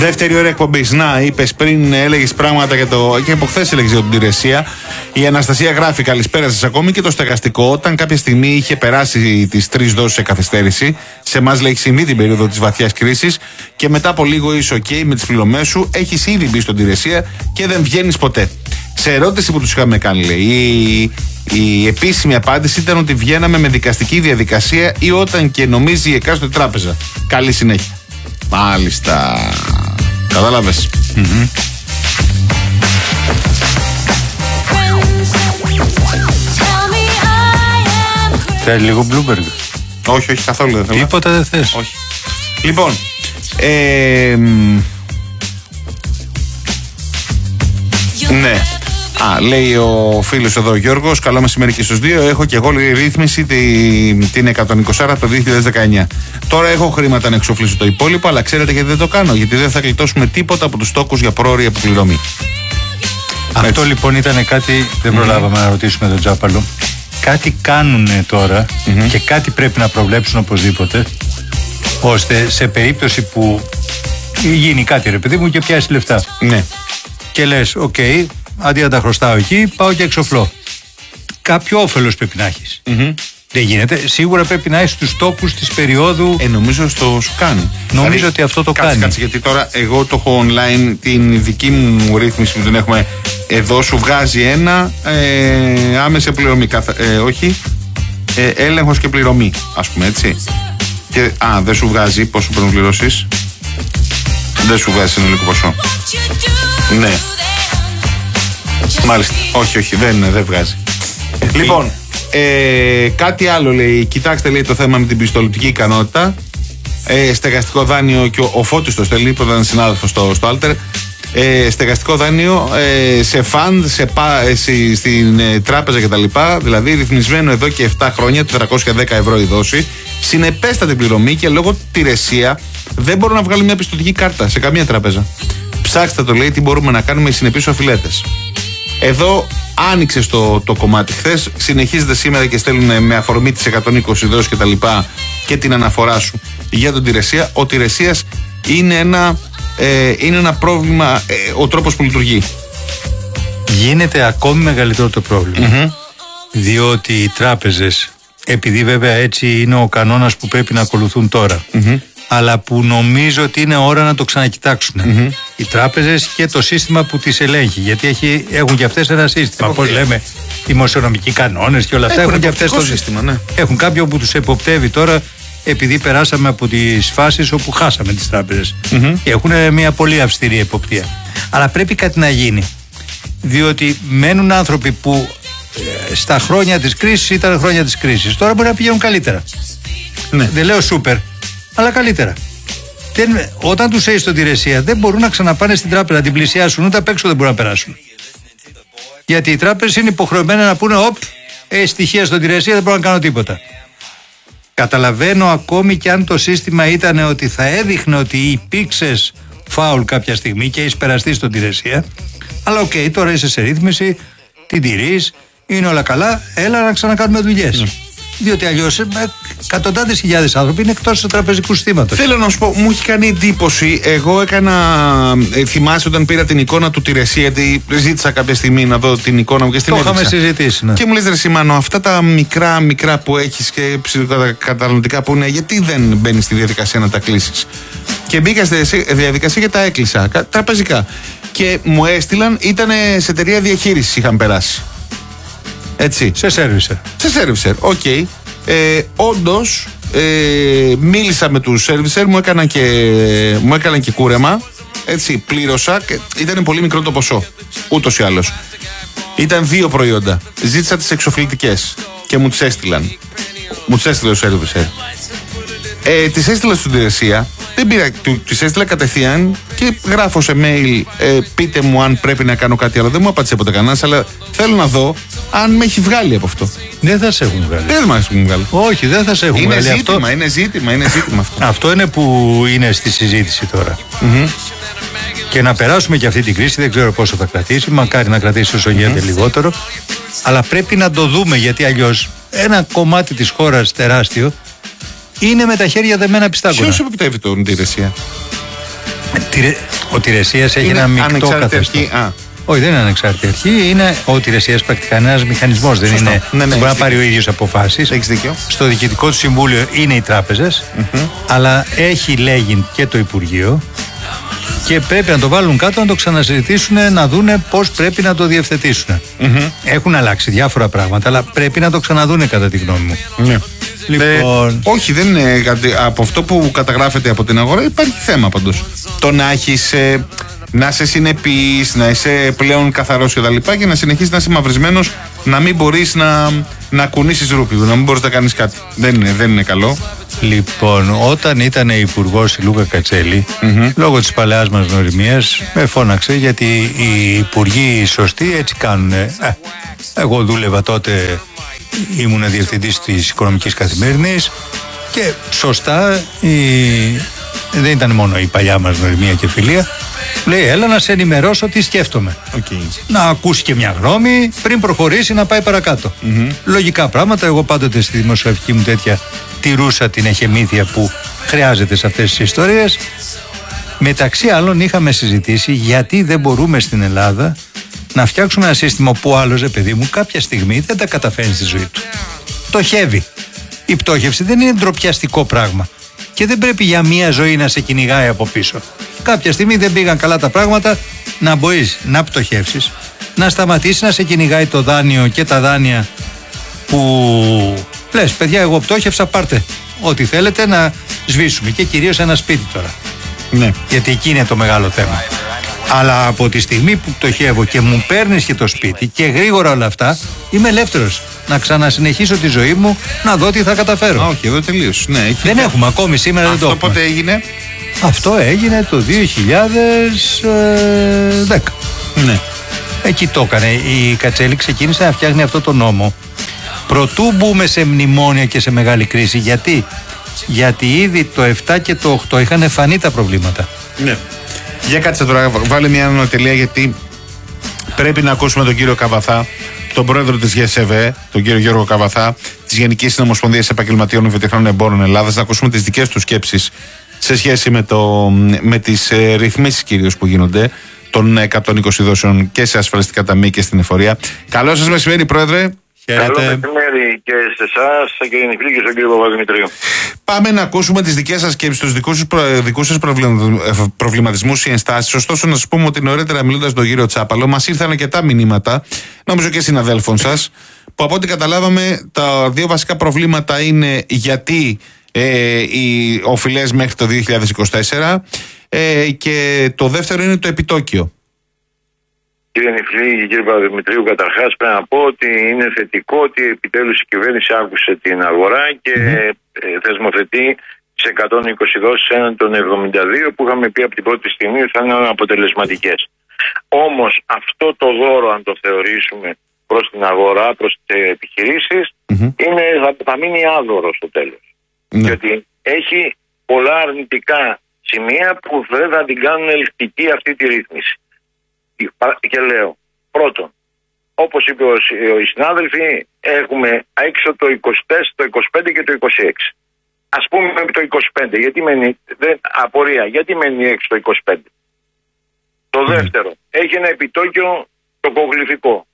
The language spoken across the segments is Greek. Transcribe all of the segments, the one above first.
Δεύτερη ώρα εκπομπής. Να, είπες πριν, έλεγες πράγματα για το. Και από χθες έλεγες για την υπηρεσία. Η Αναστασία γράφει: καλησπέρα σας. Ακόμη και το στεγαστικό, όταν κάποια στιγμή είχε περάσει τις 3 δόσεις σε καθυστέρηση, σε εμάς λέει έχει συμβεί την περίοδο της βαθιάς κρίσης και μετά από λίγο είσαι OK με τις πληρωμές σου, έχεις ήδη μπει στην υπηρεσία και δεν βγαίνεις ποτέ. Σε ερώτηση που τους είχαμε κάνει, λέει, η επίσημη απάντηση ήταν ότι βγαίναμε με δικαστική διαδικασία ή όταν και νομίζει η εκάστοτε τράπεζα. Καλή συνέχεια. Μάλιστα. Κατάλαβες. Θέλει λίγο Bloomberg. Όχι, όχι, καθόλου δεν θέλω. Τίποτα δεν θες. Όχι. Λοιπόν, ναι. Λέει ο φίλος εδώ ο Γιώργος, καλό μεσημέρι και στους δύο. Έχω και εγώ ρύθμιση την 120 από το 2019. Τώρα έχω χρήματα να εξοφλήσω το υπόλοιπο, αλλά ξέρετε γιατί δεν το κάνω? Γιατί δεν θα γλιτώσουμε τίποτα από τους στόκους για πρόωρη αποπληρωμή. Αυτό λοιπόν ήταν κάτι, δεν προλάβαμε να ρωτήσουμε τον Τζάπαλο. Κάτι κάνουν τώρα και κάτι πρέπει να προβλέψουν οπωσδήποτε, ώστε σε περίπτωση που γίνει κάτι, ρε παιδί μου, και πιάσει λεφτά. Ναι. Και λες, OK, αντί να τα χρωστάω εκεί, πάω και εξοφλώ. Κάποιο όφελος πρέπει να έχεις. Δεν γίνεται. Σίγουρα πρέπει να έχεις τους τόκους της περίοδου. Νομίζω στο σου κάνει. Νομίζω ότι αυτό το κάνει. Κάτσε, γιατί τώρα εγώ το έχω online, την δική μου ρύθμιση που την έχουμε εδώ, σου βγάζει ένα άμεση πληρωμή. Όχι. Έλεγχος και πληρωμή, ας πούμε, έτσι. Και, δεν σου βγάζει πόσο πρέπει να πληρώσεις. Δεν σου βγάζει συνολικό ποσό. Ναι. Μάλιστα. Όχι, δεν βγάζει. Λοιπόν, κάτι άλλο λέει. Κοιτάξτε, λέει, το θέμα με την πιστοληπτική ικανότητα. Στεγαστικό δάνειο, και ο Φώτης το στέλνει, που ήταν συνάδελφος στο Alter. Στεγαστικό δάνειο σε φαντ, στην τράπεζα κτλ. Δηλαδή ρυθμισμένο εδώ και 7 χρόνια, 410 ευρώ η δόση. Συνεπέστατη πληρωμή και λόγω τηρεσία δεν μπορώ να βγάλω μια πιστωτική κάρτα σε καμία τράπεζα. Ψάξτε το, λέει, τι μπορούμε να κάνουμε οι συνεπείς οφειλέτες. Εδώ άνοιξε το κομμάτι χθες, συνεχίζεται σήμερα και στέλνουν με αφορμή τις 120 δόσεις κτλ. Και την αναφορά σου για τον τηρεσία. Ο τηρεσίας είναι ένα πρόβλημα, ο τρόπος που λειτουργεί. Γίνεται ακόμη μεγαλύτερο το πρόβλημα. Διότι οι τράπεζες, επειδή βέβαια έτσι είναι ο κανόνας που πρέπει να ακολουθούν τώρα, αλλά που νομίζω ότι είναι ώρα να το ξανακοιτάξουν. Οι τράπεζες και το σύστημα που τις ελέγχει. Γιατί έχουν και αυτές ένα σύστημα. Πώς λέμε, δημοσιονομικοί κανόνες και όλα αυτά. Έχουν και αυτές το σύστημα, ναι. Έχουν κάποιον που τους εποπτεύει τώρα, επειδή περάσαμε από τις φάσεις όπου χάσαμε τις τράπεζες. Έχουν μια πολύ αυστηρή εποπτεία. Αλλά πρέπει κάτι να γίνει. Διότι μένουν άνθρωποι που στα χρόνια της κρίσης ήταν χρόνια της κρίσης. Τώρα μπορεί να πηγαίνουν καλύτερα. Ναι. Δεν λέω σούπερ, αλλά καλύτερα. Όταν τους έχεις στον τηρεσία, δεν μπορούν να ξαναπάνε στην τράπεζα, να την πλησιάσουν, ούτε απ' έξω δεν μπορούν να περάσουν. Γιατί οι τράπεζες είναι υποχρεωμένες να πούνε: Οπ, στοιχεία στον τηρεσία, δεν μπορώ να κάνω τίποτα. Καταλαβαίνω ακόμη και αν το σύστημα ήταν ότι θα έδειχνε ότι υπήρξες φάουλ κάποια στιγμή και έχεις περαστεί στον τηρεσία. Αλλά τώρα είσαι σε ρύθμιση, την τηρείς, είναι όλα καλά, έλα να ξανακάνουμε δουλειές. Διότι αλλιώς εκατοντάδες χιλιάδες άνθρωποι είναι εκτός του τραπεζικού συστήματος. Θέλω να σου πω, μου έχει κάνει εντύπωση. Εγώ θυμάσαι όταν πήρα την εικόνα του τηρεσία, γιατί ζήτησα κάποια στιγμή να δω την εικόνα μου και στην έδειξα. Το είχαμε συζητήσει, ναι. Και μου λες, ρε Σιμάνο, αυτά τα μικρά που έχεις και καταναλωτικά που είναι, γιατί δεν μπαίνεις στη διαδικασία να τα κλείσεις? Και μπήκα στη διαδικασία και τα έκλεισα τραπεζικά. Και μου έστειλαν, ήταν σε εταιρεία διαχείρισης, είχαν περάσει. Έτσι. Σε servicer. Οκ. Όντως, μίλησα με τους servicer, μου έκαναν και κούρεμα. Έτσι, πλήρωσα. Ήταν πολύ μικρό το ποσό. Ούτως ή άλλως. Ήταν 2 προϊόντα. Ζήτησα τις εξοφλητικές και μου τις έστειλαν. Μου τις έστειλε ο servicer. Τις έστειλα στην υπηρεσία. Δεν πήρα, τις έστειλα κατευθείαν και γράφω σε mail, πείτε μου αν πρέπει να κάνω κάτι άλλο. Δεν μου απάντησε ποτέ κανένας, αλλά θέλω να δω αν με έχει βγάλει από αυτό. Δεν θα σε έχουν βγάλει. Δεν μας έχουν βγάλει. Όχι, δεν θα σε έχουν βγάλει. Είναι ζήτημα αυτό. Αυτό είναι που είναι στη συζήτηση τώρα. Και να περάσουμε και αυτή την κρίση, δεν ξέρω πόσο θα κρατήσει. Μακάρι να κρατήσει όσο γίνεται λιγότερο. Αλλά πρέπει να το δούμε, γιατί αλλιώς ένα κομμάτι της χώρας τεράστιο είναι με τα χέρια δεμένα πιστάγκωνα. Ποιος εποπτεύει την υπηρεσία? Ο Τηρεσίας έχει ένα μεικτό καθεστώς. Όχι, δεν είναι ανεξάρτητη αρχή. Είναι ο Τηρεσίας πρακτικά ένας μηχανισμός. Δεν είναι. Δεν μπορεί να πάρει ο ίδιος αποφάσεις. Έχεις δίκιο. Στο διοικητικό του συμβούλιο είναι οι τράπεζες, αλλά έχει λέγει και το Υπουργείο και πρέπει να το βάλουν κάτω, να το ξανασυζητήσουν, να δούνε πώς πρέπει να το διευθετήσουν. Έχουν αλλάξει διάφορα πράγματα, αλλά πρέπει να το ξαναδούνε κατά τη γνώμη μου. Ναι. Λοιπόν... όχι, δεν είναι κάτι. Από αυτό που καταγράφεται από την αγορά υπάρχει θέμα πάντως. Το να έχεις. Να είσαι συνεπής, να είσαι πλέον καθαρός κτλ. Και να συνεχίσεις να είσαι μαυρισμένος, να μην μπορείς να κουνήσεις ρούπι, να μην μπορείς να κάνεις κάτι. Δεν είναι καλό. Λοιπόν, όταν ήταν υπουργός η Λούκα Κατσέλη, λόγω της παλαιάς μας γνωριμίας, με φώναξε γιατί οι υπουργοί σωστοί έτσι κάνουνε. Εγώ δούλευα τότε, ήμουν διευθυντής της Οικονομικής Καθημερινής και σωστά δεν ήταν μόνο η παλιά μας γνωριμία και φιλία. Λέει, έλα να σε ενημερώσω τι σκέφτομαι. Να ακούσει και μια γνώμη πριν προχωρήσει να πάει παρακάτω. Λογικά πράγματα. Εγώ πάντοτε στη δημοσιογραφική μου τέτοια τηρούσα την εχεμήθεια που χρειάζεται σε αυτές τις ιστορίες. Μεταξύ άλλων είχαμε συζητήσει γιατί δεν μπορούμε στην Ελλάδα να φτιάξουμε ένα σύστημα που ο άλλος, παιδί μου, κάποια στιγμή δεν τα καταφέρνει στη ζωή του. Πτωχεύει. Η πτώχευση δεν είναι ντροπιαστικό πράγμα. Και δεν πρέπει για μία ζωή να σε κυνηγάει από πίσω. Κάποια στιγμή δεν πήγαν καλά τα πράγματα, να μπορείς να πτωχεύσεις, να σταματήσεις να σε κυνηγάει το δάνειο και τα δάνεια που λες, παιδιά, εγώ πτώχευσα, πάρτε ό,τι θέλετε να σβήσουμε. Και κυρίως ένα σπίτι τώρα. Ναι. Γιατί εκεί είναι το μεγάλο θέμα. Αλλά από τη στιγμή που πτωχεύω και μου παίρνεις και το σπίτι και γρήγορα όλα αυτά, είμαι ελεύθερος να ξανασυνεχίσω τη ζωή μου, να δω τι θα καταφέρω. Όχι, εδώ τελείωσε. Ναι, δεν έχουμε ακόμη σήμερα. Αυτό δεν το πότε έγινε? Αυτό έγινε το 2010. Ναι. Εκεί το έκανε. Η Κατσέλη ξεκίνησε να φτιάχνει αυτό το νόμο προτού μπούμε σε μνημόνια και σε μεγάλη κρίση. Γιατί ήδη το 7 και το 8 είχαν φανεί τα προβλήματα. Ναι. Για κάτσε τώρα, βάλε μια ανωτελεία, γιατί πρέπει να ακούσουμε τον κύριο Καβαθά, τον πρόεδρο της ΓΕΣΕΒΕ, τον κύριο Γιώργο Καβαθά, της Γενικής Συνομοσπονδίας Επαγγελματιών Βιοτεχνών Εμπόρων Ελλάδας, να ακούσουμε τις δικές του σκέψεις σε σχέση με τις ρυθμίσεις κυρίως που γίνονται των 120 δόσεων και σε ασφαλιστικά ταμεία και στην εφορία. Καλό σας μεσημέρι, πρόεδρε. Καλό μεσημέρι και σε εσάς, κύριε Νιφλή, και στον κύριο Παπαδημητρίου. Πάμε να ακούσουμε τις δικές σας σκέψεις, τους δικούς σας προβληματισμούς ή ενστάσεις. Ωστόσο, να σας πούμε ότι νωρίτερα μιλώντας τον κύριο Τσάπαλο, μας ήρθαν αρκετά μηνύματα, νομίζω και συναδέλφων σας, που από ό,τι καταλάβαμε, τα δύο βασικά προβλήματα είναι γιατί οι οφειλές μέχρι το 2024 και το δεύτερο είναι το επιτόκιο. Κύριε Νιφλή και κύριε Παπαδημητρίου, καταρχάς πρέπει να πω ότι είναι θετικό ότι επιτέλους η κυβέρνηση άκουσε την αγορά και θεσμοθετεί τις 120 δόσεις έναν των 72 που είχαμε πει από την πρώτη στιγμή ότι θα είναι αποτελεσματικές. Όμως αυτό το δώρο, αν το θεωρήσουμε προς την αγορά, προς τις επιχειρήσεις, θα μείνει άδωρο στο τέλος. Διότι έχει πολλά αρνητικά σημεία που δεν θα την κάνουν ελκυστική αυτή τη ρύθμιση. Και λέω, πρώτον, όπως είπε οι συνάδελφοι, έχουμε έξω το 24, το 25 και το 26. Ας πούμε το 25, γιατί μένει, απορία, γιατί μένει έξω το 25. Το δεύτερο, έχει ένα επιτόκιο το κογλυφικό,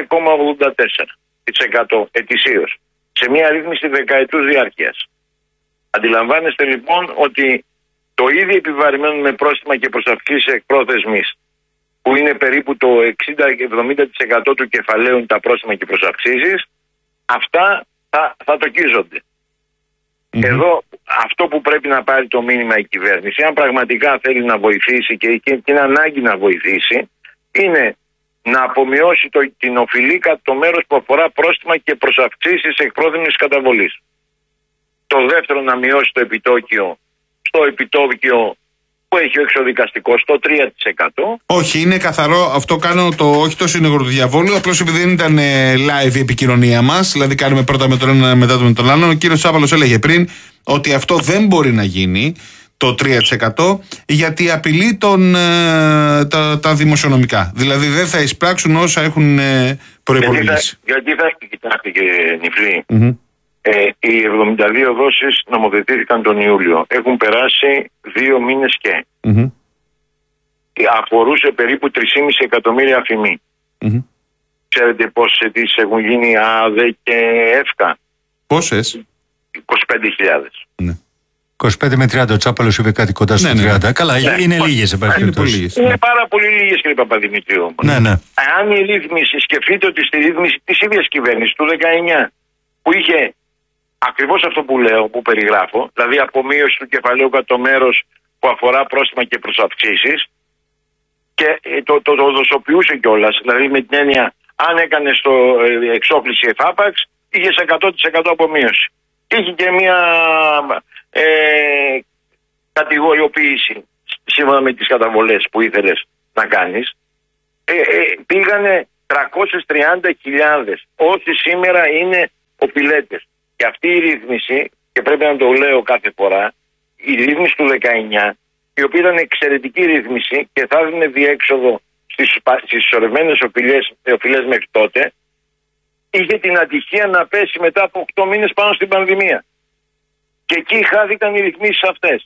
5,84% ετησίως, σε μια ρύθμιση δεκαετούς διάρκειας. Αντιλαμβάνεστε λοιπόν ότι το ίδιο επιβαρημένο με πρόστιμα και προσαυξήσεις εκπρόθεσμης, που είναι περίπου το 60-70% του κεφαλαίου τα πρόστιμα και προσαυξήσεις, αυτά θα τοκίζονται. Εδώ αυτό που πρέπει να πάρει το μήνυμα η κυβέρνηση, αν πραγματικά θέλει να βοηθήσει και είναι ανάγκη να βοηθήσει, είναι να απομειώσει την οφειλή κατά το μέρος που αφορά πρόστιμα και προσαυξήσεις εκπρόθεσμης καταβολής. Το δεύτερο, να μειώσει το επιτόκιο στο επιτόκιο που έχει ο εξοδικαστικός, το 3%. Όχι, είναι καθαρό. Αυτό κάνω όχι το σύνολο του διαβόλου. Απλώς επειδή δεν ήταν live η επικοινωνία μας, δηλαδή κάνουμε πρώτα με τον ένα, μετά με τον άλλον. Ο κύριος Τσάπαλος έλεγε πριν ότι αυτό δεν μπορεί να γίνει, το 3%, γιατί απειλεί τα δημοσιονομικά. Δηλαδή δεν θα εισπράξουν όσα έχουν προϋπολογίσει. Γιατί θα κοιτάξτε, κύριε Νιφλή. Οι 72 δόσεις νομοθετήθηκαν τον Ιούλιο. Έχουν περάσει 2 μήνες και. αφορούσε περίπου 3,5 εκατομμύρια αφημί. Ξέρετε πόσες αιτήσεις έχουν γίνει ΑΔΕ και ΕΦΚΑ? Πόσες? 25.000. Ναι. 25 με 30, ο Τσάπαλος είπε κάτι κοντά στο 30. Καλά, είναι λίγες. Είναι πάρα πολύ λίγες, κύριε Παπαδημητρίου. Ναι. Αν η ρύθμιση, σκεφτείτε ότι στη ρύθμιση της ίδιας κυβέρνησης του 19, που είχε ακριβώς αυτό που λέω, που περιγράφω, δηλαδή απομείωση του κεφαλαίου κατά το μέρος που αφορά πρόστιμα και προσαυξήσεις, και το δοσοποιούσε κιόλας, δηλαδή με την έννοια, αν έκανε στο εξόφληση εφάπαξ, είχε 100% απομείωση. Είχε και μια κατηγοριοποίηση σύμφωνα με τις καταβολές που ήθελες να κάνεις. Πήγανε 330.000 όσοι σήμερα είναι οφειλέτες. Και αυτή η ρύθμιση, και πρέπει να το λέω κάθε φορά, η ρύθμιση του 19, η οποία ήταν εξαιρετική ρύθμιση και θα έδινε διέξοδο στις ισορρευμένες οφειλές μέχρι τότε, είχε την ατυχία να πέσει μετά από 8 μήνες πάνω στην πανδημία. Και εκεί χάθηκαν οι ρυθμίσεις αυτές.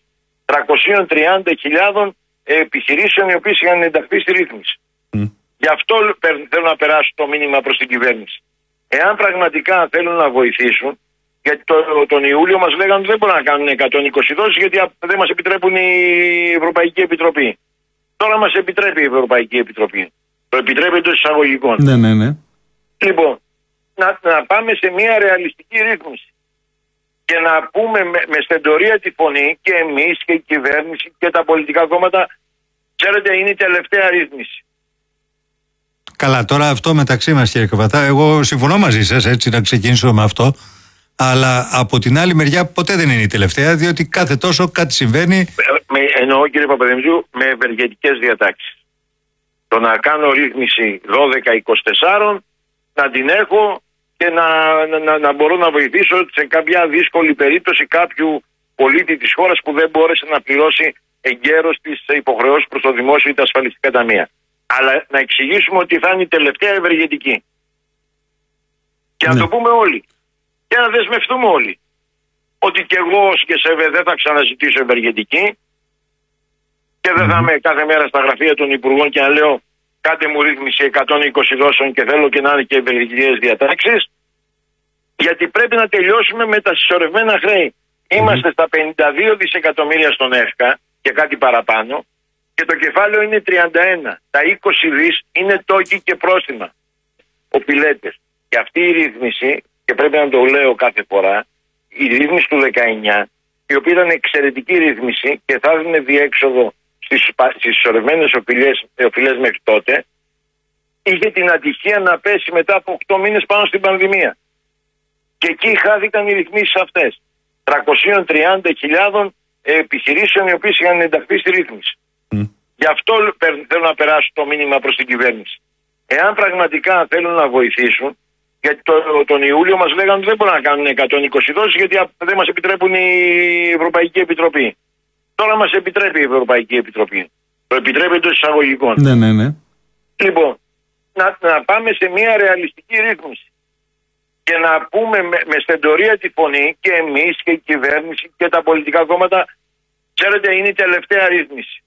330.000 επιχειρήσεων οι οποίες είχαν ενταχθεί στη ρύθμιση. Γι' αυτό θέλω να περάσω το μήνυμα προς την κυβέρνηση. Εάν πραγματικά θέλουν να βοηθήσουν, γιατί τον Ιούλιο μας λέγανε ότι δεν μπορούν να κάνουν 120 δόσεις γιατί δεν μας επιτρέπουν η Ευρωπαϊκή Επιτροπή. Τώρα μας επιτρέπει η Ευρωπαϊκή Επιτροπή. Το επιτρέπει εντός εισαγωγικών. Ναι. Λοιπόν, να πάμε σε μια ρεαλιστική ρύθμιση και να πούμε με στεντορία τη φωνή, και εμείς και η κυβέρνηση και τα πολιτικά κόμματα, ξέρετε, είναι η τελευταία ρύθμιση. Καλά, τώρα αυτό μεταξύ μας, κύριε Καβατά, εγώ συμφωνώ μαζί σας, έτσι να ξεκινήσω με αυτό, αλλά από την άλλη μεριά ποτέ δεν είναι η τελευταία, διότι κάθε τόσο κάτι συμβαίνει. Εννοώ, κύριε Παπαδημητρίου, με ευεργετικές διατάξεις. Το να κάνω ρύθμιση 12-24, να την έχω και να μπορώ να βοηθήσω σε κάποια δύσκολη περίπτωση κάποιου πολίτη της χώρας που δεν μπόρεσε να πληρώσει εγκαίρως τις υποχρεώσεις προς το δημόσιο ή τα ασφαλιστικά ταμεία. Αλλά να εξηγήσουμε ότι θα είναι η τελευταία ευεργετική. Και να το πούμε όλοι. Και να δεσμευτούμε όλοι. Ότι και εγώ ως και ΣΕΒΕ δεν θα ξαναζητήσω ευεργετική και δεν θα είμαι κάθε μέρα στα γραφεία των υπουργών και να λέω κάντε μου ρύθμιση 120 δόσεων και θέλω και να είναι και ευεργετικές διατάξεις. Γιατί πρέπει να τελειώσουμε με τα συσσωρευμένα χρέη. Είμαστε στα 52 δισεκατομμύρια στον ΕΦΚΑ και κάτι παραπάνω και το κεφάλαιο είναι 31. Τα 20 δις είναι τόκοι και πρόστιμα. Οφειλέτες. Και αυτή η ρύθμιση, και πρέπει να το λέω κάθε φορά, η ρύθμιση του 19, η οποία ήταν εξαιρετική ρύθμιση και θα έδινε διέξοδο στις ισορρευμένες οφειλές μέχρι τότε, είχε την ατυχία να πέσει μετά από 8 μήνες πάνω στην πανδημία. Και εκεί χάθηκαν οι ρυθμίσεις αυτές. 330.000 επιχειρήσεων οι οποίες είχαν ενταχθεί στη ρύθμιση. Γι' αυτό θέλω να περάσω το μήνυμα προς την κυβέρνηση. Εάν πραγματικά θέλουν να βοηθήσουν, γιατί τον Ιούλιο μας λέγανε ότι δεν μπορούν να κάνουν 120 δόσεις γιατί δεν μας επιτρέπουν η Ευρωπαϊκή Επιτροπή. Τώρα μας επιτρέπει η Ευρωπαϊκή Επιτροπή. Το επιτρέπει εντός εισαγωγικών. Ναι. Λοιπόν, να πάμε σε μια ρεαλιστική ρύθμιση και να πούμε με στεντορία τη φωνή, και εμείς και η κυβέρνηση και τα πολιτικά κόμματα, ξέρετε, είναι η τελευταία ρύθμιση.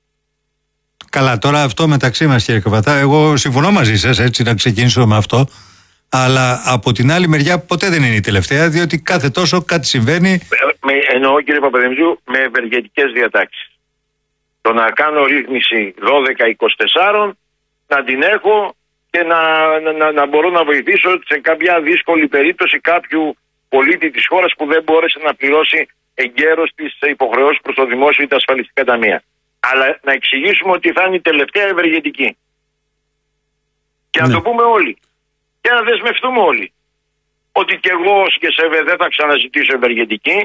Καλά, τώρα αυτό μεταξύ μας, κύριε Καβατά, εγώ συμφωνώ μαζί σας, έτσι να ξεκινήσω με αυτό, αλλά από την άλλη μεριά ποτέ δεν είναι η τελευταία, διότι κάθε τόσο κάτι συμβαίνει. Εννοώ, κύριε Παπαδημητρίου, με ευεργετικές διατάξεις. Το να κάνω ρύθμιση 12-24, να την έχω και να μπορώ να βοηθήσω σε κάποια δύσκολη περίπτωση κάποιου πολίτη της χώρας που δεν μπόρεσε να πληρώσει εγκαίρως τις υποχρεώσεις προς το δημόσιο ή τα ασφαλιστικά ταμεία. Αλλά να εξηγήσουμε ότι θα είναι η τελευταία ευεργετική. Και να το πούμε όλοι. Και να δεσμευτούμε όλοι. Ότι και εγώ ως και ΣΕΒΕ δεν θα ξαναζητήσω ευεργετική